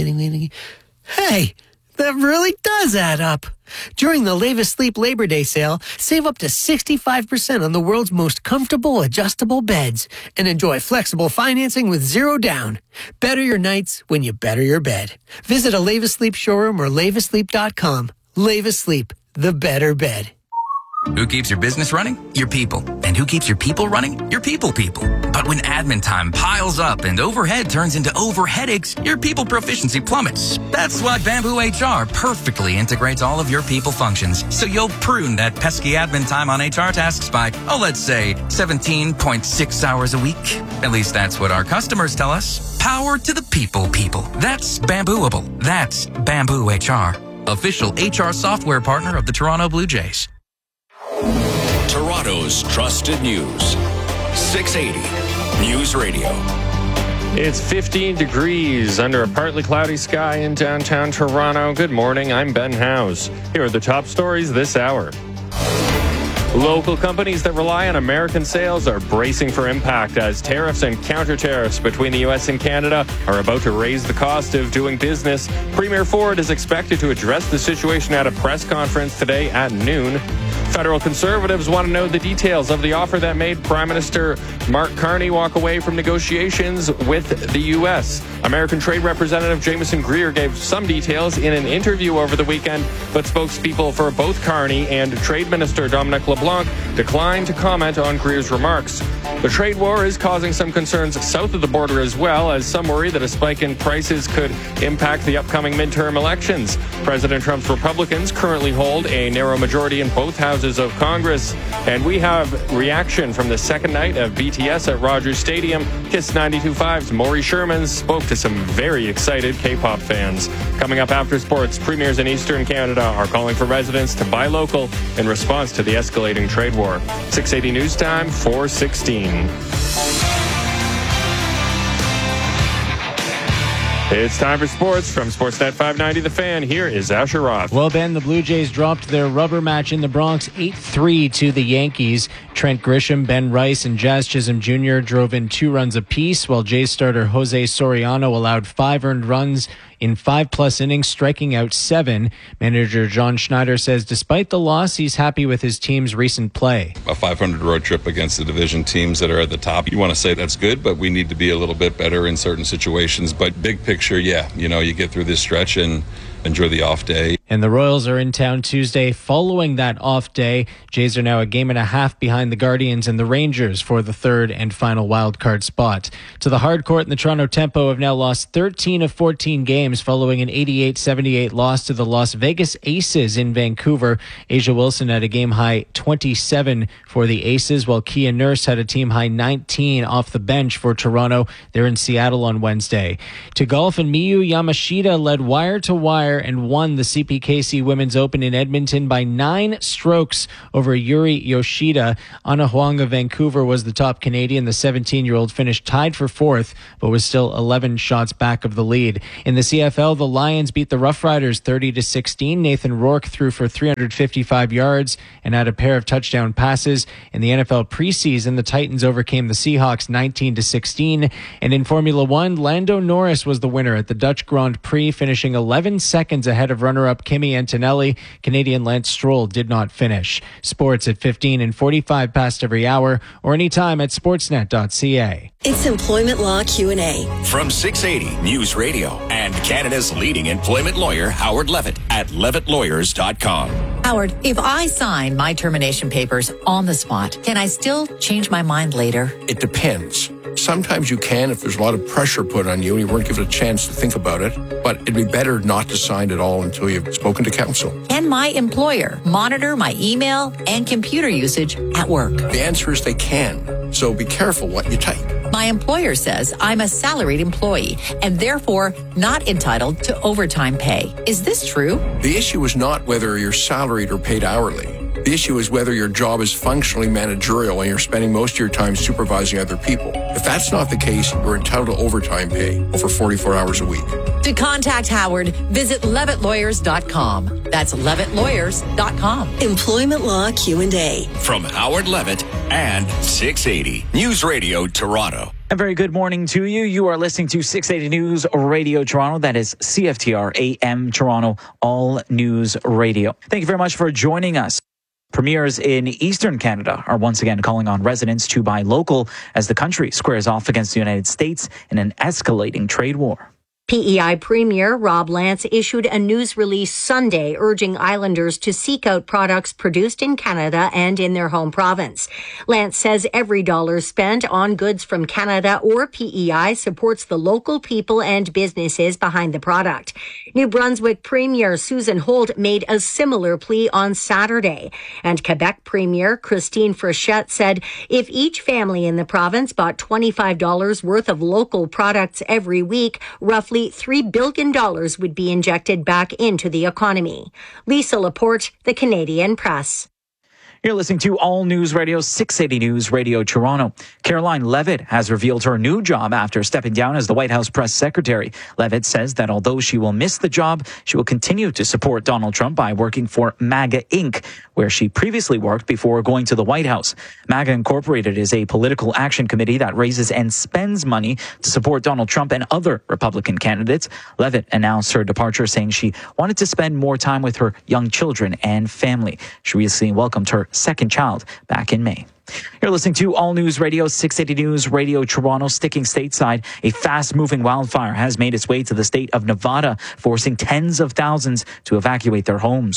Hey, that really does add up. During the Levis Sleep Labor Day sale, save up to sixty-five percent on the world's most comfortable adjustable beds and enjoy flexible financing with zero down. Better your nights when you better your bed. Visit a Levis Sleep showroom or levis sleep dot com. Levis Sleep, the better bed. Who keeps your business running? Your people. And who keeps your people running? Your people people. But when admin time piles up and overhead turns into over headaches, your people proficiency plummets. That's why Bamboo H R perfectly integrates all of your people functions, so you'll prune that pesky admin time on H R tasks by, oh, let's say seventeen point six hours a week. At least that's what our customers tell us. Power to the people people. That's Bambooable. That's Bamboo H R. Official H R software partner of the Toronto Blue Jays. Toronto's trusted news. six eighty News Radio. It's fifteen degrees under a partly cloudy sky in downtown Toronto. Good morning, I'm Ben Howes. Here are the top stories this hour. Local companies that rely on American sales are bracing for impact as tariffs and counter-tariffs between the U S and Canada are about to raise the cost of doing business. Premier Ford is expected to address the situation at a press conference today at noon. Federal Conservatives want to know the details of the offer that made Prime Minister Mark Carney walk away from negotiations with the U S. American Trade Representative Jameson Greer gave some details in an interview over the weekend, but spokespeople for both Carney and Trade Minister Dominic LeBlanc declined to comment on Greer's remarks. The trade war is causing some concerns south of the border as well, as some worry that a spike in prices could impact the upcoming midterm elections. President Trump's Republicans currently hold a narrow majority in both houses Houses of Congress. And we have reaction from the second night of B T S at Rogers Stadium. Kiss ninety-two point five's Maury Sherman spoke to some very excited K-pop fans. Coming up after sports, premiers in Eastern Canada are calling for residents to buy local in response to the escalating trade war. six eighty News Time, four sixteen. It's time for sports from Sportsnet five ninety The Fan. Here is Asher Roth. Well, Ben, the Blue Jays dropped their rubber match in the Bronx eight three to the Yankees. Trent Grisham, Ben Rice, and Jazz Chisholm Junior drove in two runs apiece, while Jays starter Jose Soriano allowed five earned runs in five-plus innings, striking out seven. Manager John Schneider says despite the loss, he's happy with his team's recent play. A five hundred road trip against the division teams that are at the top. You want to say that's good, but we need to be a little bit better in certain situations. But big picture, yeah, you know, you get through this stretch and enjoy the off day. And the Royals are in town Tuesday following that off day. Jays are now a game and a half behind the Guardians and the Rangers for the third and final wildcard spot. To the hard court, and the Toronto Tempo have now lost thirteen of fourteen games following an eighty-eight seventy-eight loss to the Las Vegas Aces in Vancouver. Asia Wilson had a game-high twenty-seven for the Aces, while Kia Nurse had a team-high nineteen off the bench for Toronto. They're in Seattle on Wednesday. To golf, and Miyu Yamashita led wire-to-wire and won the C P K C Women's Open in Edmonton by nine strokes over Yuri Yoshida. Anna Huang of Vancouver was the top Canadian. The seventeen-year-old finished tied for fourth, but was still eleven shots back of the lead. In the C F L, the Lions beat the Rough Riders thirty to sixteen. Nathan Rourke threw for three hundred fifty-five yards and had a pair of touchdown passes. In the N F L preseason, the Titans overcame the Seahawks nineteen to sixteen. And in Formula One, Lando Norris was the winner at the Dutch Grand Prix, finishing eleven seconds ahead of runner-up Kimi Antonelli. Canadian Lance Stroll did not finish. Sports at fifteen and forty-five past every hour, or anytime at sportsnet dot c a. It's Employment Law Q and A. From six eighty News Radio and Canada's leading employment lawyer, Howard Levitt, at levitt lawyers dot com. Howard, if I sign my termination papers on the spot, can I still change my mind later? It depends. Sometimes you can if there's a lot of pressure put on you and you weren't given a chance to think about it, but it'd be better not to sign at all until you've spoken to counsel. Can my employer monitor my email and computer usage at work? The answer is they can, so be careful what you type. My employer says I'm a salaried employee and therefore not entitled to overtime pay. Is this true? The issue is not whether you're salaried or paid hourly. The issue is whether your job is functionally managerial and you're spending most of your time supervising other people. If that's not the case, you're entitled to overtime pay over forty-four hours a week. To contact Howard, visit levitt lawyers dot com. That's levitt lawyers dot com. Employment Law Q and A. From Howard Levitt and six eighty News Radio Toronto. A very good morning to you. You are listening to six eighty News Radio Toronto. That is C F T R A M Toronto, All News Radio. Thank you very much for joining us. Premiers in Eastern Canada are once again calling on residents to buy local as the country squares off against the United States in an escalating trade war. P E I Premier Rob Lance issued a news release Sunday urging islanders to seek out products produced in Canada and in their home province. Lance says every dollar spent on goods from Canada or P E I supports the local people and businesses behind the product. New Brunswick Premier Susan Holt made a similar plea on Saturday. And Quebec Premier Christine Frechette said if each family in the province bought twenty-five dollars worth of local products every week, roughly three billion dollars would be injected back into the economy. Lisa Laporte, The Canadian Press. You're listening to All News Radio, six eighty News Radio Toronto. Caroline Levitt has revealed her new job after stepping down as the White House press secretary. Levitt says that although she will miss the job, she will continue to support Donald Trump by working for MAGA Incorporated, where she previously worked before going to the White House. MAGA Incorporated is a political action committee that raises and spends money to support Donald Trump and other Republican candidates. Levitt announced her departure, saying she wanted to spend more time with her young children and family. She recently welcomed her second child back in May. You're listening to All News Radio, six eighty News Radio Toronto. Sticking stateside, a fast-moving wildfire has made its way to the state of Nevada, forcing tens of thousands to evacuate their homes.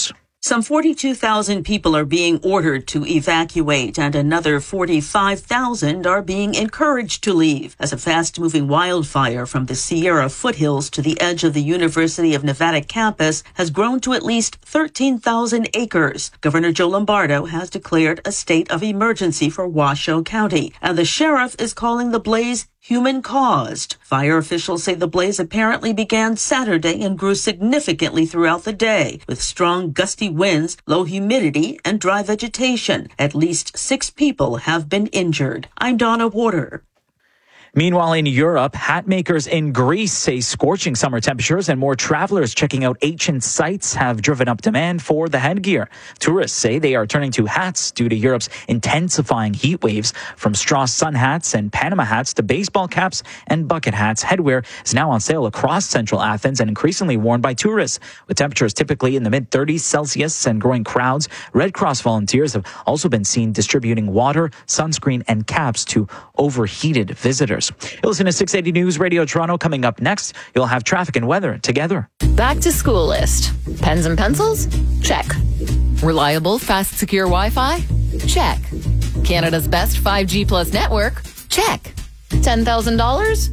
Some forty-two thousand people are being ordered to evacuate, and another forty-five thousand are being encouraged to leave as a fast-moving wildfire from the Sierra foothills to the edge of the University of Nevada campus has grown to at least thirteen thousand acres. Governor Joe Lombardo has declared a state of emergency for Washoe County, and the sheriff is calling the blaze human-caused. Fire officials say the blaze apparently began Saturday and grew significantly throughout the day, with strong gusty winds, low humidity, and dry vegetation. At least six people have been injured. I'm Donna Warder. Meanwhile, in Europe, hat makers in Greece say scorching summer temperatures and more travelers checking out ancient sites have driven up demand for the headgear. Tourists say they are turning to hats due to Europe's intensifying heat waves. From straw sun hats and Panama hats to baseball caps and bucket hats, headwear is now on sale across central Athens and increasingly worn by tourists. With temperatures typically in the mid thirties Celsius and growing crowds, Red Cross volunteers have also been seen distributing water, sunscreen, and caps to overheated visitors. You'll listen to six eighty News Radio Toronto. Coming up next, you'll have traffic and weather together. Back to school list. Pens and pencils? Check. Reliable, fast, secure Wi-Fi? Check. Canada's best five G plus network? Check. ten thousand dollars?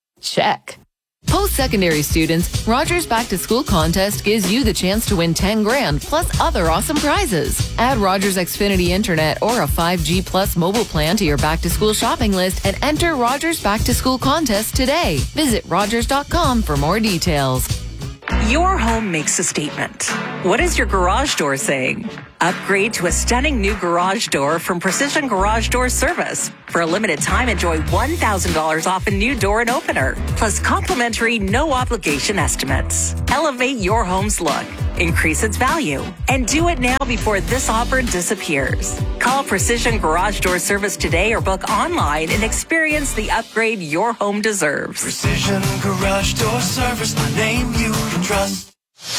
Check. Post-secondary students, Rogers Back to School contest gives you the chance to win ten grand plus other awesome prizes. Add Rogers Xfinity Internet or a five G plus mobile plan to your back to school shopping list and enter Rogers Back to School contest today. Visit rogers dot com for more details. Your home makes a statement. What is your garage door saying? Upgrade to a stunning new garage door from Precision Garage Door Service. For a limited time, enjoy one thousand dollars off a new door and opener, plus complimentary no-obligation estimates. Elevate your home's look, increase its value, and do it now before this offer disappears. Call Precision Garage Door Service today or book online and experience the upgrade your home deserves. Precision Garage Door Service, the name you can trust.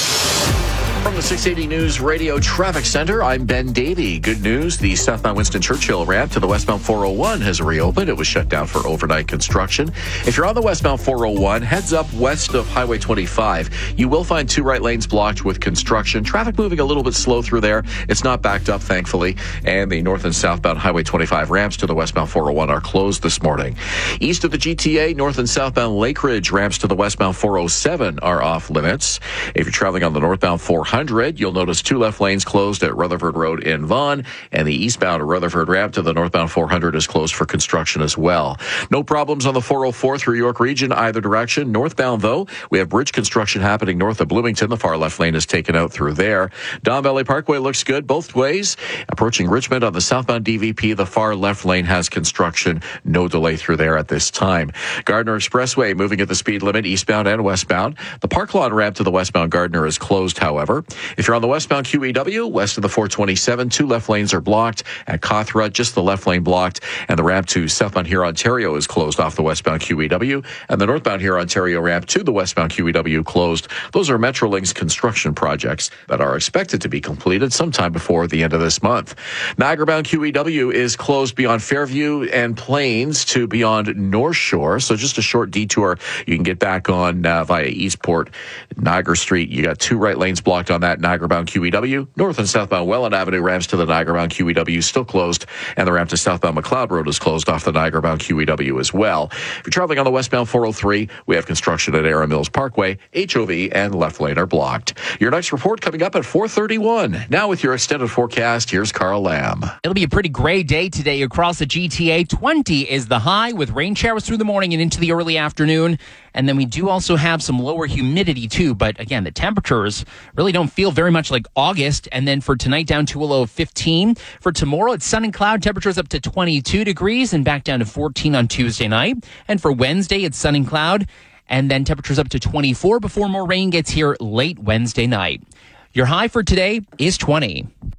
From the six eighty News Radio Traffic Center, I'm Ben Davey. Good news, the southbound Winston Churchill ramp to the westbound four oh one has reopened. It was shut down for overnight construction. If you're on the westbound four oh one, heads up west of Highway twenty-five. You will find two right lanes blocked with construction. Traffic moving a little bit slow through there. It's not backed up, thankfully. And the north and southbound Highway twenty-five ramps to the westbound four oh one are closed this morning. East of the G T A, north and southbound Lake Ridge ramps to the westbound four oh seven are off limits. If you're traveling on the northbound four hundred, you'll notice two left lanes closed at Rutherford Road in Vaughan, and the eastbound Rutherford ramp to the northbound four hundred is closed for construction as well. No problems on the four oh four through York Region either direction. Northbound, though, we have bridge construction happening north of Bloomington. The far left lane is taken out through there. Don Valley Parkway looks good both ways. Approaching Richmond on the southbound D V P, the far left lane has construction. No delay through there at this time. Gardner Expressway moving at the speed limit eastbound and westbound. The Park Lawn ramp to the westbound Gardner is closed, however. If you're on the westbound Q E W, west of the four twenty-seven, two left lanes are blocked. At Cawthra, just the left lane blocked. And the ramp to southbound here, Ontario is closed off the westbound Q E W. And the northbound here, Ontario ramp to the westbound Q E W closed. Those are Metrolinx construction projects that are expected to be completed sometime before the end of this month. Niagara-bound Q E W is closed beyond Fairview and Plains to beyond North Shore. So just a short detour. You can get back on uh, via Eastport, Niagara Street. You got two right lanes blocked on that Niagara-bound Q E W. North and southbound Welland Avenue ramps to the Niagara-bound Q E W still closed, and the ramp to southbound McLeod Road is closed off the Niagara-bound Q E W as well. If you're traveling on the westbound four oh three, we have construction at Erin Mills Parkway. H O V and left lane are blocked. Your next report coming up at four thirty-one. Now with your extended forecast, here's Carl Lamb. It'll be a pretty gray day today across the G T A. twenty is the high with rain showers through the morning and into the early afternoon. And then we do also have some lower humidity too. But again, the temperatures really don't feel very much like August. And then for tonight, down to a low of fifteen. For tomorrow, it's sun and cloud. Temperatures up to twenty-two degrees and back down to fourteen on Tuesday night. And for Wednesday, it's sun and cloud. And then temperatures up to twenty-four before more rain gets here late Wednesday night. Your high for today is twenty.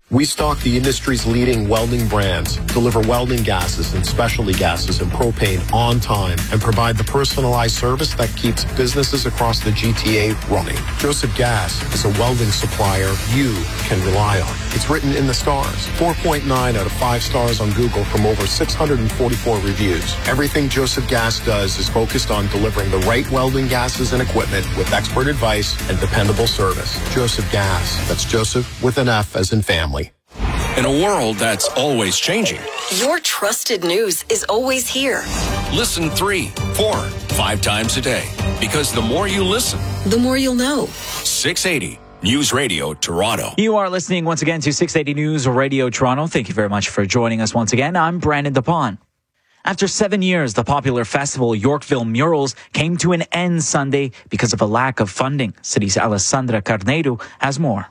We stock the industry's leading welding brands, deliver welding gases and specialty gases and propane on time, and provide the personalized service that keeps businesses across the G T A running. Joseph Gas is a welding supplier you can rely on. It's written in the stars. four point nine out of five stars on Google from over six hundred forty-four reviews. Everything Joseph Gas does is focused on delivering the right welding gases and equipment with expert advice and dependable service. Joseph Gas. That's Joseph with an F as in family. In a world that's always changing, Your trusted news is always here. listen three, four, five times a day. Because the more you listen, The more you'll know. six eighty News Radio Toronto. You are listening once again to six eighty News Radio Toronto. Thank you very much for joining us once again. I'm Brandon DePon. After seven years, the popular festival Yorkville Murals came to an end Sunday because of a lack of funding. City's Alessandra Carneiro has more.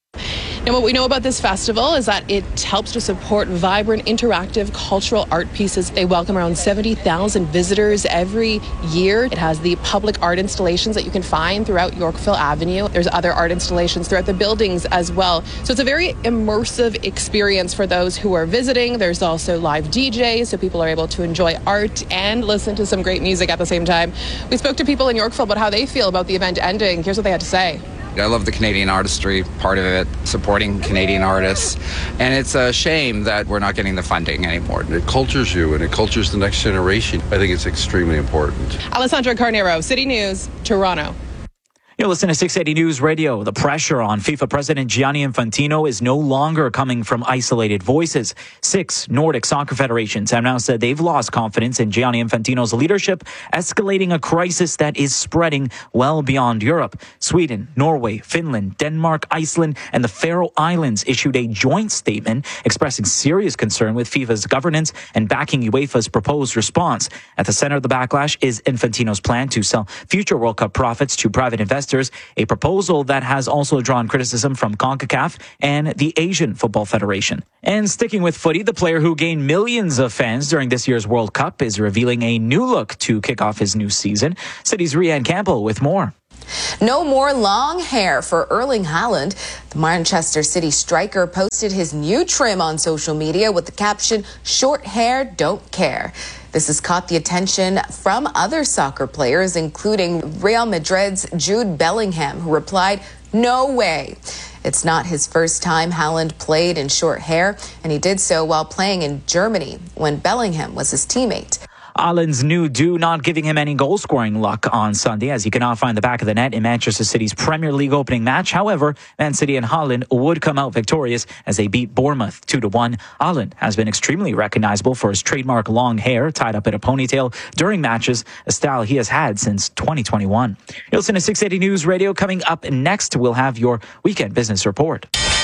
And what we know about this festival is that it helps to support vibrant, interactive cultural art pieces. They welcome around seventy thousand visitors every year. It has the public art installations that you can find throughout Yorkville Avenue. There's other art installations throughout the buildings as well. So it's a very immersive experience for those who are visiting. There's also live D Js, so people are able to enjoy art and listen to some great music at the same time. We spoke to people in Yorkville about how they feel about the event ending. Here's what they had to say. I love the Canadian artistry part of it, supporting Canadian artists. And it's a shame that we're not getting the funding anymore. It cultures you and it cultures the next generation. I think it's extremely important. Alessandra Carneiro, City News, Toronto. You're listening to six eighty News Radio. The pressure on FIFA President Gianni Infantino is no longer coming from isolated voices. Six Nordic soccer federations have now said they've lost confidence in Gianni Infantino's leadership, escalating a crisis that is spreading well beyond Europe. Sweden, Norway, Finland, Denmark, Iceland, and the Faroe Islands issued a joint statement expressing serious concern with FIFA's governance and backing UEFA's proposed response. At the center of the backlash is Infantino's plan to sell future World Cup profits to private investors, a proposal that has also drawn criticism from CONCACAF and the Asian Football Federation. And sticking with footy, the player who gained millions of fans during this year's World Cup is revealing a new look to kick off his new season. City's Rianne Campbell with more. No more long hair for Erling Haaland. The Manchester City striker posted his new trim on social media with the caption, "Short hair, don't care." This has caught the attention from other soccer players, including Real Madrid's Jude Bellingham, who replied, "No way." It's not his first time Haaland played in short hair, and he did so while playing in Germany when Bellingham was his teammate. Haaland's new do not giving him any goal-scoring luck on Sunday, as he could not find the back of the net in Manchester City's Premier League opening match. However, Man City and Haaland would come out victorious as they beat Bournemouth two to one. Haaland has been extremely recognizable for his trademark long hair tied up in a ponytail during matches, a style he has had since twenty twenty-one. You'll listen to six eighty News Radio. Coming up next, we'll have your weekend business report.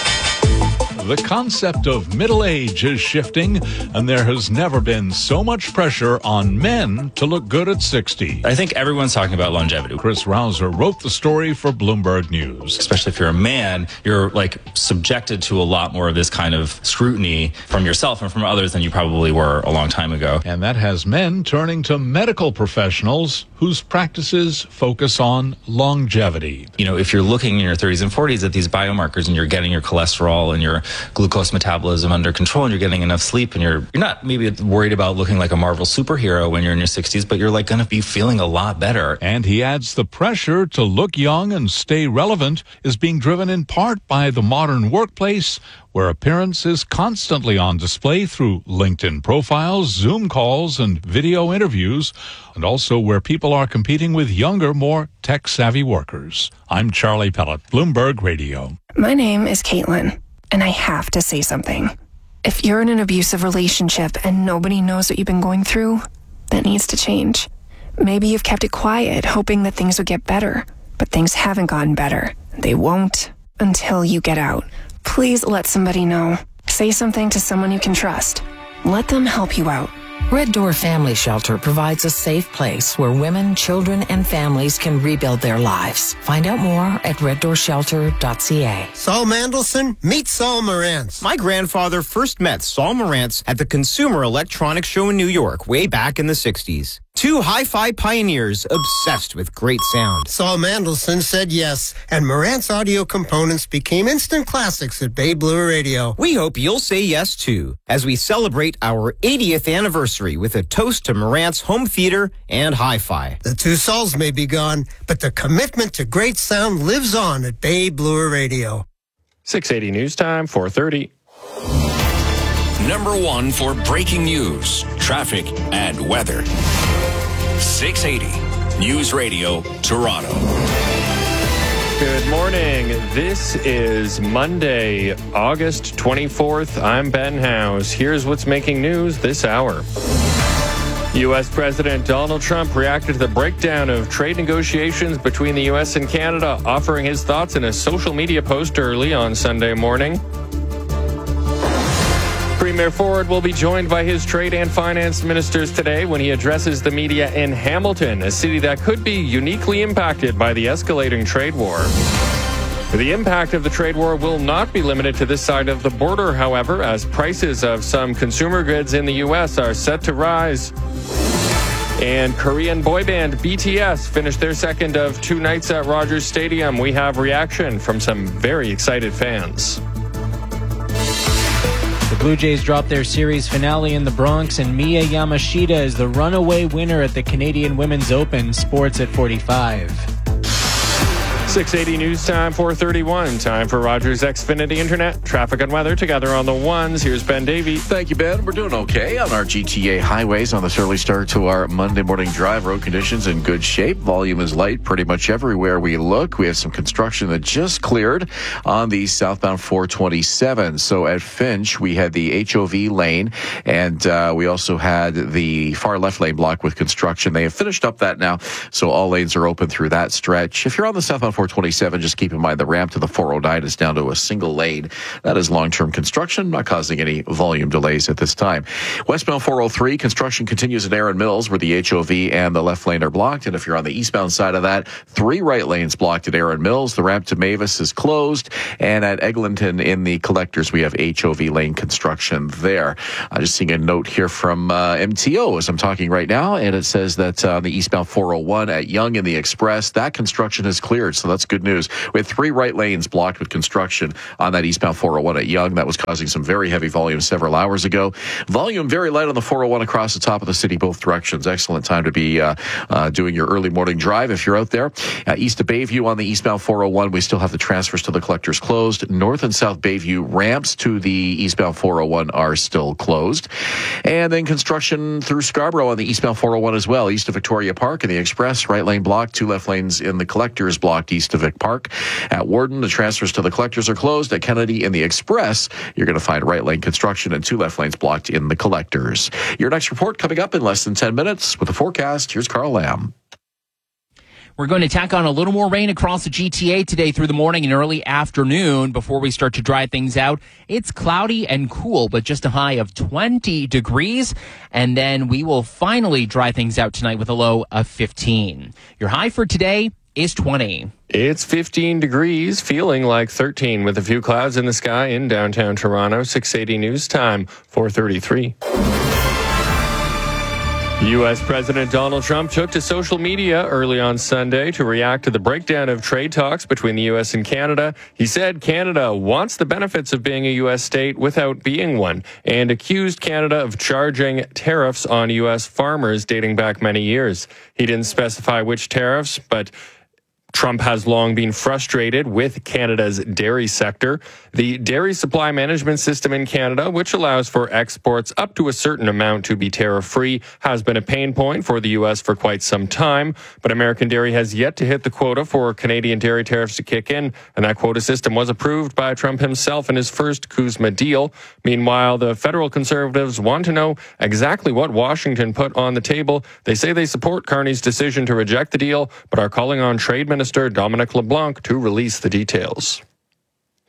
The concept of middle age is shifting, and there has never been so much pressure on men to look good at sixty. I think everyone's talking about longevity. Chris Rouser wrote the story for Bloomberg News. Especially if you're a man, you're like subjected to a lot more of this kind of scrutiny from yourself and from others than you probably were a long time ago. And that has men turning to medical professionals whose practices focus on longevity. You know, if you're looking in your thirties and forties at these biomarkers and you're getting your cholesterol and your glucose metabolism under control and you're getting enough sleep and you're you're not maybe worried about looking like a Marvel superhero when you're in your sixties, but you're like going to be feeling a lot better. And he adds the pressure to look young and stay relevant is being driven in part by the modern workplace, where appearance is constantly on display through LinkedIn profiles, Zoom calls, and video interviews, and also where people are competing with younger, more tech-savvy workers. I'm Charlie Pellet, Bloomberg Radio. My name is Caitlin, and I have to say something. If you're in an abusive relationship and nobody knows what you've been going through, that needs to change. Maybe you've kept it quiet, hoping that things would get better, but things haven't gotten better. They won't until you get out. Please let somebody know. Say something to someone you can trust. Let them help you out. Red Door Family Shelter provides a safe place where women, children, and families can rebuild their lives. Find out more at red door shelter dot c a. Saul Mandelson, meet Saul Morantz. My grandfather first met Saul Morantz at the Consumer Electronics Show in New York way back in the sixties. Two hi-fi pioneers obsessed with great sound. Saul Mandelson said yes, and Marantz audio components became instant classics at Bay Blue Radio. We hope you'll say yes, too, as we celebrate our eightieth anniversary with a toast to Marantz home theater and hi-fi. The two Sauls may be gone, but the commitment to great sound lives on at Bay Blue Radio. six eighty News Time, four thirty. Number one for breaking news, traffic, and weather. six eighty News Radio, Toronto. Good morning. This is Monday, August twenty-fourth. I'm Ben House. Here's what's making news this hour. U S President Donald Trump reacted to the breakdown of trade negotiations between the U S and Canada, offering his thoughts in a social media post early on Sunday morning. Premier Ford will be joined by his trade and finance ministers today when he addresses the media in Hamilton, a city that could be uniquely impacted by the escalating trade war. The impact of the trade war will not be limited to this side of the border, however, as prices of some consumer goods in the U S are set to rise. And Korean boy band B T S finished their second of two nights at Rogers Stadium. We have reaction from some very excited fans. The Blue Jays dropped their series finale in the Bronx, and Mia Yamashita is the runaway winner at the Canadian Women's Open. Sports at forty-five. six eighty News Time, four thirty-one. Time for Rogers Xfinity Internet. Traffic and weather together on the ones. Here's Ben Davey. Thank you, Ben. We're doing okay on our G T A highways on this early start to our Monday morning drive. Road conditions in good shape. Volume is light pretty much everywhere we look. We have some construction that just cleared on the southbound four twenty-seven. So at Finch, we had the H O V lane, and uh, we also had the far left lane blocked with construction. They have finished up that now, so all lanes are open through that stretch. If you're on the southbound four twenty-seven, just keep in mind the ramp to the four oh nine is down to a single lane. That is long-term construction, not causing any volume delays at this time. Westbound four oh three, construction continues at Erin Mills, where the H O V and the left lane are blocked. And if you're on the eastbound side of that, three right lanes blocked at Erin Mills. The ramp to Mavis is closed. And at Eglinton in the collectors, we have H O V lane construction there. I'm just seeing a note here from uh, M T O as I'm talking right now, and it says that uh, the eastbound four oh one at Yonge in the Express, that construction is cleared. So that's good news. We had three right lanes blocked with construction on that eastbound four oh one at Yonge. That was causing some very heavy volume several hours ago. Volume very light on the four oh one across the top of the city, both directions. Excellent time to be uh, uh, doing your early morning drive if you're out there. Uh, east of Bayview on the eastbound four oh one, we still have the transfers to the collectors closed. North and South Bayview ramps to the eastbound four oh one are still closed. And then construction through Scarborough on the eastbound four oh one as well. East of Victoria Park in the Express, right lane blocked, two left lanes in the collectors blocked east of Vic Park. At Warden, the transfers to the collectors are closed. At Kennedy in the Express, you're going to find right lane construction and two left lanes blocked in the collectors. Your next report coming up in less than ten minutes with the forecast. Here's Carl Lamb. We're going to tack on a little more rain across the G T A today through the morning and early afternoon before we start to dry things out. It's cloudy and cool, but just a high of twenty degrees. And then we will finally dry things out tonight with a low of fifteen. Your high for today is twenty. It's fifteen degrees, feeling like thirteen with a few clouds in the sky in downtown Toronto. six eighty News Time, four thirty-three. U S President Donald Trump took to social media early on Sunday to react to the breakdown of trade talks between the U S and Canada. He said Canada wants the benefits of being a U S state without being one, and accused Canada of charging tariffs on U S farmers dating back many years. He didn't specify which tariffs, but Trump has long been frustrated with Canada's dairy sector. The dairy supply management system in Canada, which allows for exports up to a certain amount to be tariff-free, has been a pain point for the U S for quite some time. But American dairy has yet to hit the quota for Canadian dairy tariffs to kick in, and that quota system was approved by Trump himself in his first CUSMA deal. Meanwhile, the federal Conservatives want to know exactly what Washington put on the table. They say they support Carney's decision to reject the deal, but are calling on Trade Minister Minister Dominic LeBlanc to release the details.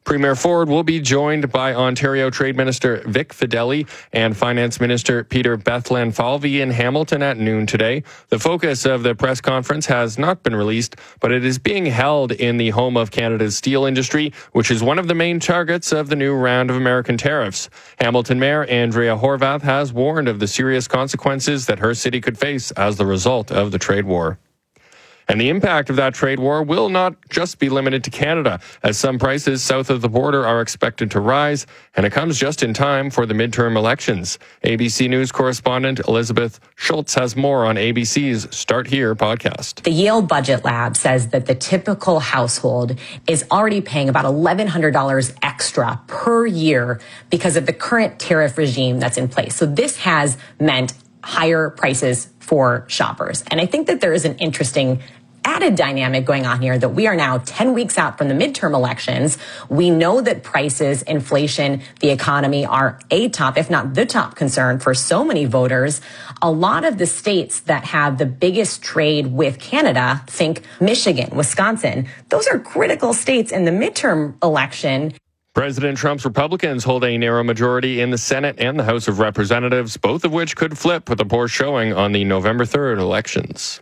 Premier Ford will be joined by Ontario Trade Minister Vic Fedeli and Finance Minister Peter Bethlenfalvy in Hamilton at noon today. The focus of the press conference has not been released, but it is being held in the home of Canada's steel industry, which is one of the main targets of the new round of American tariffs. Hamilton Mayor Andrea Horwath has warned of the serious consequences that her city could face as the result of the trade war. And the impact of that trade war will not just be limited to Canada, as some prices south of the border are expected to rise, and it comes just in time for the midterm elections. A B C News correspondent Elizabeth Schultz has more on A B C's Start Here podcast. The Yale Budget Lab says that the typical household is already paying about eleven hundred dollars extra per year because of the current tariff regime that's in place. So this has meant higher prices for shoppers. And I think that there is an interesting added dynamic going on here that we are now ten weeks out from the midterm elections. We know that prices, inflation, the economy are a top, if not the top concern for so many voters. A lot of the states that have the biggest trade with Canada, think Michigan, Wisconsin, those are critical states in the midterm election. President Trump's Republicans hold a narrow majority in the Senate and the House of Representatives, both of which could flip with a poor showing on the November third elections.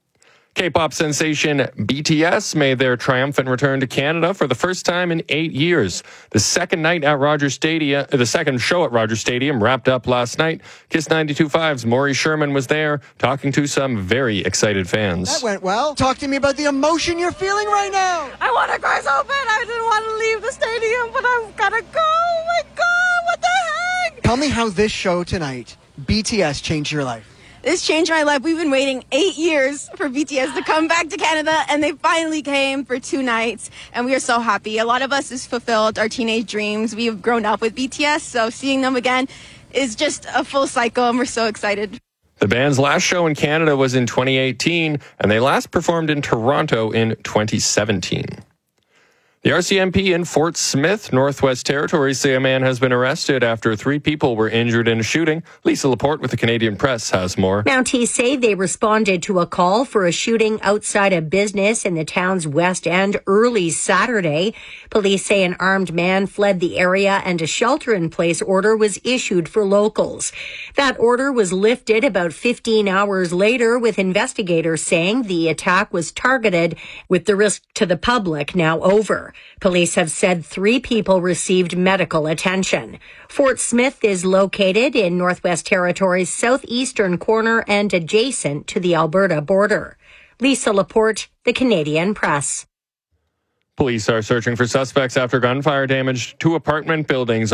K-pop sensation B T S made their triumphant return to Canada for the first time in eight years. The second night at Rogers Stadium, the second show at Rogers Stadium wrapped up last night. Kiss ninety-two point five's Maury Sherman was there, talking to some very excited fans. That went well. Talk to me about the emotion you're feeling right now. I want to cry so bad. I didn't want to leave the stadium, but I've got to go. Oh my God, what the heck? Tell me how this show tonight, B T S, changed your life. This changed my life. We've been waiting eight years for B T S to come back to Canada, and they finally came for two nights, and we are so happy. A lot of us has fulfilled our teenage dreams. We have grown up with B T S, so seeing them again is just a full cycle, and we're so excited. The band's last show in Canada was in twenty eighteen, and they last performed in Toronto in twenty seventeen. The R C M P in Fort Smith, Northwest Territories, say a man has been arrested after three people were injured in a shooting. Lisa Laporte with the Canadian Press has more. Mounties say they responded to a call for a shooting outside a business in the town's West End early Saturday. Police say an armed man fled the area and a shelter-in-place order was issued for locals. That order was lifted about fifteen hours later, with investigators saying the attack was targeted, with the risk to the public now over. Police have said three people received medical attention. Fort Smith is located in Northwest Territories' southeastern corner and adjacent to the Alberta border. Lisa Laporte, the Canadian Press. Police are searching for suspects after gunfire damaged two apartment buildings